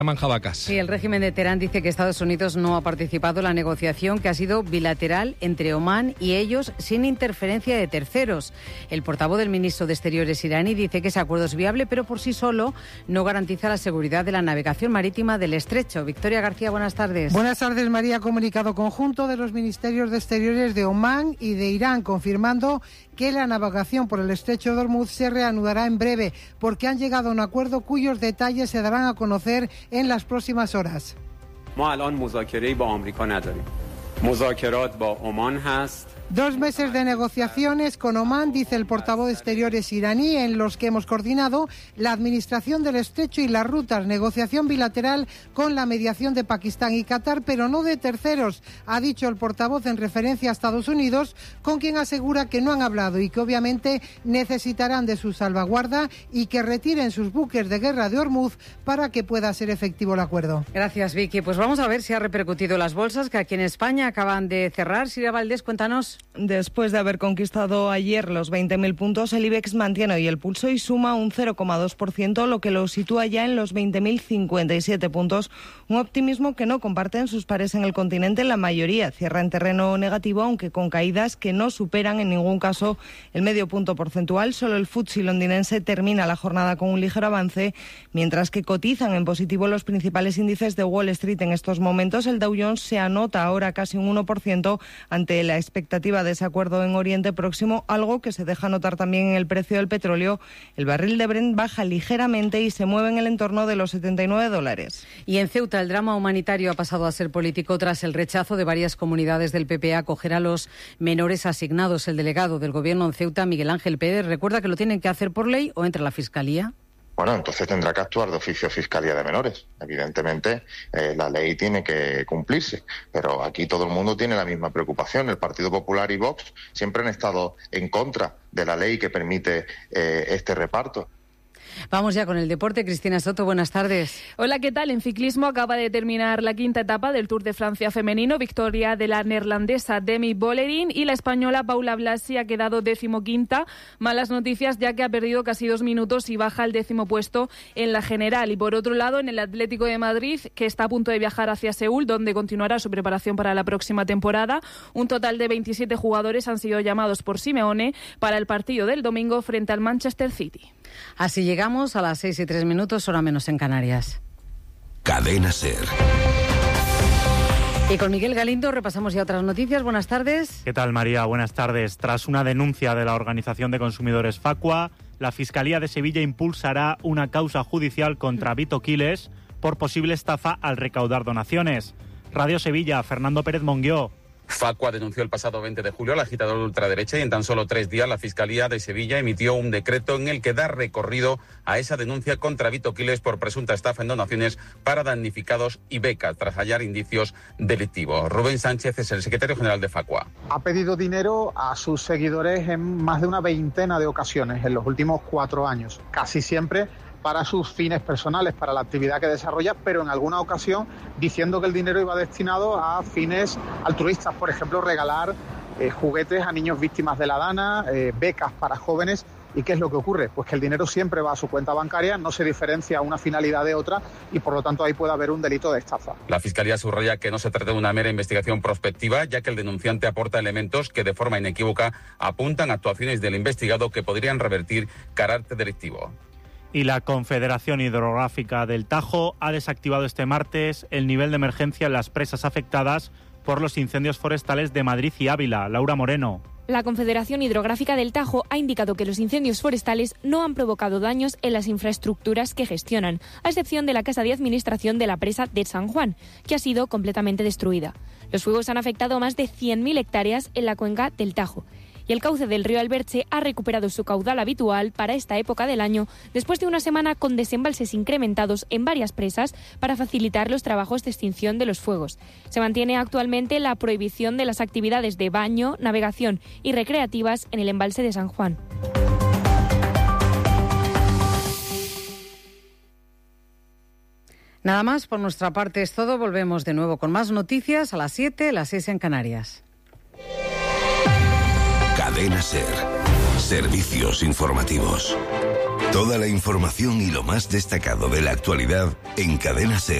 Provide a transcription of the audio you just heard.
Manjabacas. Sí, el régimen de Teherán dice que Estados Unidos no ha participado en la negociación que ha sido bilateral entre Omán y ellos sin interferencia de terceros. El portavoz del ministro de Exteriores iraní dice que ese acuerdo es viable, pero por sí solo no garantiza la seguridad de la navegación marítima del estrecho. Victoria García, buenas tardes. Buenas tardes, María. Comunicado conjunto de los ministerios de Exteriores de Omán y de Irán confirmando que la navegación por el estrecho de Hormuz se reanudará en breve porque han llegado a un acuerdo cuyos detalles se darán a conocer en las próximas horas. ما الان مذاکره‌ای با آمریکا نداریم. مذاکرات با عمان هست. 2 meses de negociaciones con Omán, dice el portavoz de Exteriores iraní, en los que hemos coordinado la administración del estrecho y las rutas, negociación bilateral con la mediación de Pakistán y Qatar, pero no de terceros, ha dicho el portavoz en referencia a Estados Unidos, con quien asegura que no han hablado y que obviamente necesitarán de su salvaguarda y que retiren sus buques de guerra de Hormuz para que pueda ser efectivo el acuerdo. Gracias, Vicky. Pues vamos a ver si ha repercutido las bolsas que aquí en España acaban de cerrar. Silvia Valdés, cuéntanos. Después de haber conquistado ayer los 20.000 puntos, el IBEX mantiene hoy el pulso y suma un 0,2%, lo que lo sitúa ya en los 20.057 puntos. Un optimismo que no comparten sus pares en el continente. La mayoría cierra en terreno negativo, aunque con caídas que no superan en ningún caso el medio punto porcentual. Solo el FTSE londinense termina la jornada con un ligero avance, mientras que cotizan en positivo los principales índices de Wall Street en estos momentos. El Dow Jones se anota ahora casi un 1% ante la expectativa de ese acuerdo en Oriente Próximo, algo que se deja notar también en el precio del petróleo. El barril de Brent baja ligeramente y se mueve en el entorno de los $79. Y en Ceuta el drama humanitario ha pasado a ser político tras el rechazo de varias comunidades del PP a acoger a los menores asignados. El delegado del Gobierno en Ceuta, Miguel Ángel Pérez, recuerda que lo tienen que hacer por ley o entra la Fiscalía. Bueno, entonces tendrá que actuar de oficio Fiscalía de Menores. Evidentemente, la ley tiene que cumplirse, pero aquí todo el mundo tiene la misma preocupación. El Partido Popular y Vox siempre han estado en contra de la ley que permite este reparto. Vamos ya con el deporte. Cristina Soto, buenas tardes. Hola, ¿qué tal? En ciclismo acaba de terminar la quinta etapa del Tour de Francia femenino. Victoria de la neerlandesa Demi Vollering y la española Paula Blasi ha quedado 15ª. Malas noticias, ya que ha perdido casi 2 minutos y baja al 10º puesto en la general. Y por otro lado, en el Atlético de Madrid, que está a punto de viajar hacia Seúl, donde continuará su preparación para la próxima temporada, un total de 27 jugadores han sido llamados por Simeone para el partido del domingo frente al Manchester City. Así llegamos a las 6:03, hora menos en Canarias. Cadena SER. Y con Miguel Galindo repasamos ya otras noticias. Buenas tardes. ¿Qué tal, María? Buenas tardes. Tras una denuncia de la Organización de Consumidores Facua, la Fiscalía de Sevilla impulsará una causa judicial contra Vito Quiles por posible estafa al recaudar donaciones. Radio Sevilla, Fernando Pérez Monguió. Facua denunció el pasado 20 de julio al agitador de ultraderecha y en tan solo 3 días la Fiscalía de Sevilla emitió un decreto en el que da recorrido a esa denuncia contra Vito Quiles por presunta estafa en donaciones para damnificados y becas, tras hallar indicios delictivos. Rubén Sánchez es el secretario general de Facua. Ha pedido dinero a sus seguidores en más de una veintena de ocasiones en los últimos 4 años, casi siempre para sus fines personales, para la actividad que desarrolla, pero en alguna ocasión diciendo que el dinero iba destinado a fines altruistas, por ejemplo, regalar juguetes a niños víctimas de la DANA, becas para jóvenes. ¿Y qué es lo que ocurre? Pues que el dinero siempre va a su cuenta bancaria, no se diferencia una finalidad de otra y por lo tanto ahí puede haber un delito de estafa. La Fiscalía subraya que no se trata de una mera investigación prospectiva, ya que el denunciante aporta elementos que de forma inequívoca apuntan a actuaciones del investigado que podrían revertir carácter delictivo. Y la Confederación Hidrográfica del Tajo ha desactivado este martes el nivel de emergencia en las presas afectadas por los incendios forestales de Madrid y Ávila. Laura Moreno. La Confederación Hidrográfica del Tajo ha indicado que los incendios forestales no han provocado daños en las infraestructuras que gestionan, a excepción de la casa de administración de la presa de San Juan, que ha sido completamente destruida. Los fuegos han afectado a más de 100.000 hectáreas en la cuenca del Tajo. Y el cauce del río Alberche ha recuperado su caudal habitual para esta época del año, después de una semana con desembalses incrementados en varias presas para facilitar los trabajos de extinción de los fuegos. Se mantiene actualmente la prohibición de las actividades de baño, navegación y recreativas en el embalse de San Juan. Nada más, por nuestra parte es todo. Volvemos de nuevo con más noticias a las 7, las 6 en Canarias. Cadena SER. Servicios informativos. Toda la información y lo más destacado de la actualidad en Cadena SER.